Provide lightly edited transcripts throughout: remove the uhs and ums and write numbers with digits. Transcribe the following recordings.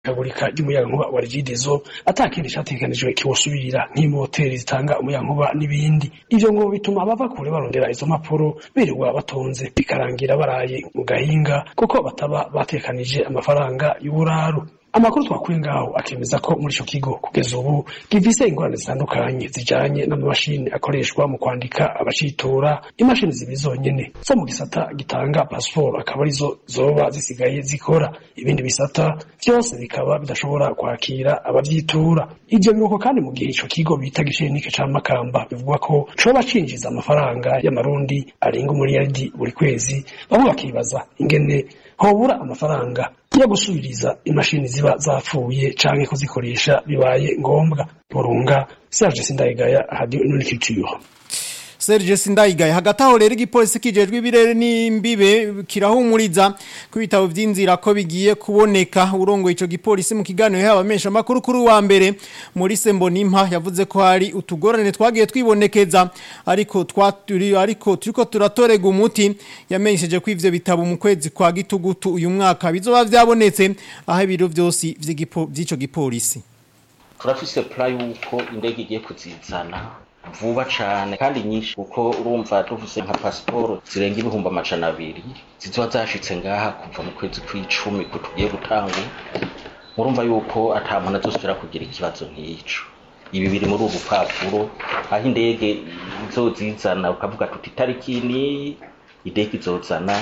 Kagurika ry'umuyagankuba wa Regideso atakindi cyategekanijwe kiwusubirira nk'imoteri zitanga umuyagankuba n'ibindi. Ivyo ngo bituma abava kure barondera izo mpapuro birirwa batonze bikarangira baraye mu gahinga kuko bataba batekanije amafaranga y'uburaru. Amakuru twakuye ngaho akemeza ko muri ico kigo kugeza ubu gifise ingorane zitandukanye zijanye n'amamashini akoreshwa mu kwandika abacitora. Imashini zibizonyene zo mu gisata gitanga passport akaba arizo zoba zisigaye zikora, ibindi bisata vyose bikaba bidashobora kwakira abavyitura. Ivyo biruko kandi mu gihe ico kigo bita Gishenike ca Makamba bivugwa ko coba cinjiza amafaranga y'amarundi arenga umuriyaridi buri kwezi. Bamwe bakibaza ingene hobura amafaranga yo gusubiriza imashini ziba zapfuye canke kuzikoresha bibaye ngombwa. Burunga Serge Sindayigaya, Radio Nunikiture. Serge Sindayigaya. Hagati aho rero igipolisi kijejwe ibirere n'imbibe kirahumuriza ku bitabo vy'inzira ko bigiye kuboneka. Urongoye ico gipolisi mu kiganiro y'abamesha makuru kuri wa mbere muri Sembonimpa yavuze ko hari utugorane twagiye twibonekeza ariko turiko turatorega umuti. Yamenyesheje ko ivyo bitabo mu kwezi kwa Gitugutu uyu mwaka bizoba vyabonetse aho ibiro vyose vy'ico gipolisi. Turafise plan yuko indege igiye kuzizana vuba cane kandi nyinshi kuko urumva tufise nka passport zirenga ibihumbi 200 zizoba zashitse ngaha kuva mu kwezi kw'icumi ko tugiye gutanga. Urumva yuko atamuntu azosubira kugira ikibazo nk'ico. Ibi biri muri ubu papuro aho indege izozizana ukavuga tuti tariki ni indege izozana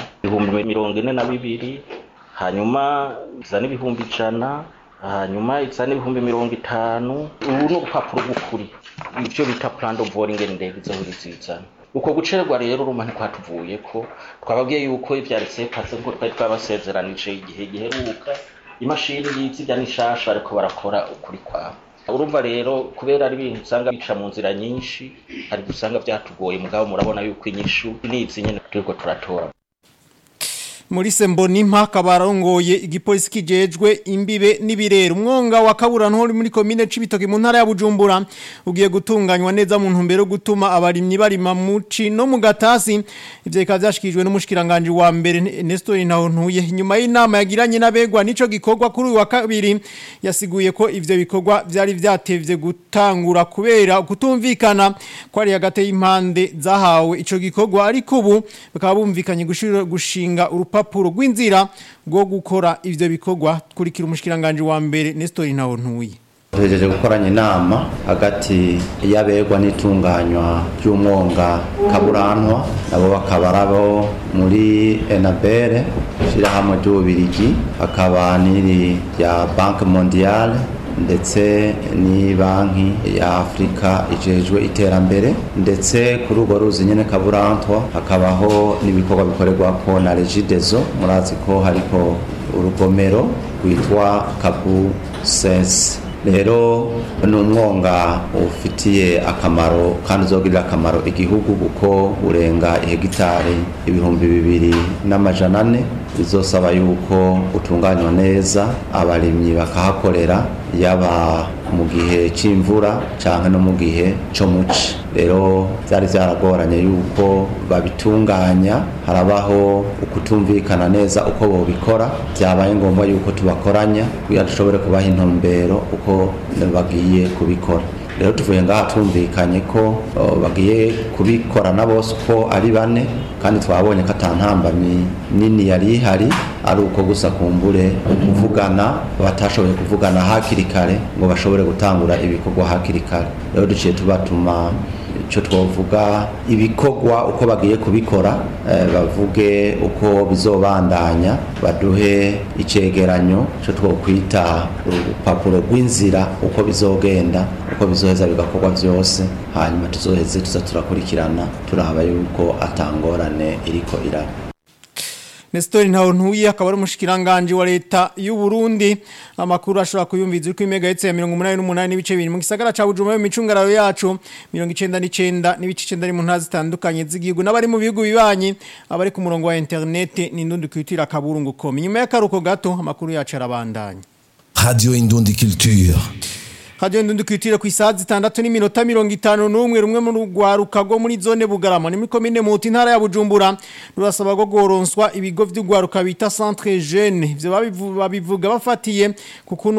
42 hanyuma izana 100 hanyuma izana 50. Ubu no papuro bukuri ivyo bita plan of boarding indege izohurizizana. Uko gucererwa rero urumane kwatuvuye ko twababwiye yuko ivyaretse patse ngo twabasezeranije igihe giheruka imashini y'izijya nishasha ariko barakora ukuri kwa. Urumva rero kubera ari ibintu usanga bica mu nzira nyinshi hari gusanga byatugoye mugabo murabona yuko inyishu nizi nyene turiko turatora. Muri Sembonimpa kabarongoye igipolisi kijejwe imbibe n'ibirere. Umwonga wa Kaburantwari muri komine Cibitoke mu ntara ya Bujumbura ugiye gutunganywa neza mu ntumbero gutuma abarimyi barima muci no mu gatasi. Ivyo bikaba vyashikijwe n'umushikiranganje wa mbere Nestor Ntahontuye nyuma y'inama yagiranye n'abegwa nico gikorwa kuri wa kabiri. Yasiguye ko ivyo bikorwa vyari vyatevye gutangura kubera kutumvikana ko ari hagati y'impande zahawe ico gikorwa ariko ubu bakaba bumvikanye gushinga urupapuro rw'inzira rwo gukora ivyo bikorwa. Kurikira umushikiranganje wa mbere Nestor Ntahontuye. Tugejeje gukoranya inama hagati y'abegwa n'itunganywa ry'umwonga Kaburantwa nabo bakabarabo muri Enabere shirahamwe ry'Ububirigi hakaba niri ya Banque Mondiale ndetse ni banki ya Afrika ijejwe iterambere ndetse kuri urwo ruzi nyene Kaburantwa hakabaho n'ibikorwa bikorerwa ko na Regideso. Murazi ko hariko urugomero rwitwa Kabu Sense. Rero n'umwonga ufitiye akamaro kandi uzogirira akamaro igihugu kuko urenga hegitari 2,400 bizosaba yuko utunganywa neza abarimyi bakahakorera yaba mu gihe c'imvura canke no mu gihe co muci. Rero byari byaragoranye yuko babitunganya harabaho ukutumvikana neza uko bobikora. Byabaye ngombwa yuko tubakoranya kugira dushobore kubaha intumbero uko bagiye kubikora. Rero tuvuye ngaha tumvikanye ko bagiye kubikorana bose ko ari bane kandi twabonye ko atantambamye nini yari ihari ari uko gusa kumbure kuvugana batashoboye kuvugana hakiri kare ngo bashobore gutangura ibikorwa hakiri kare. Rero duciye tubatuma ico twovuga ibikorwa uko bagiye kubikora bavuge uko bizobandanya baduhe icegeranyo cyo twokwita urupapuro rw'inzira uko bizogenda uko bizoheza bigakorwa vyose hanyuma tuzoheze turakurikirana turaba yuko atangorane iriko iraba. Nestor Ntahontuye akaba ari umushikiranganje wa leta y'u Burundi. Amakuru ashobora kuyumviza uko imegahertz ya 88 n'ibice 2 mu gisagara ca Bujumbura mu micungararo yacu 99 n'ibice 9 mu ntazi zitandukanye z'igihugu n'abari mu bihugu bibanyi abari ku murongo wa internet n'indundi kwitira kaburungu.com. Nyuma y'akaruko gato amakuru yacu arabandanya. Radio Indundi Culture. Radio Ndundukitire ku isaha 6:51 rumwe mu rugwaruka rwo muri zone Bugarama ni muri commune Muti intara ya Bujumbura rurasaba go goronswa ibigo vy'ugwaruka bita Centre Jeune ivyo babivuga bafatiye kuko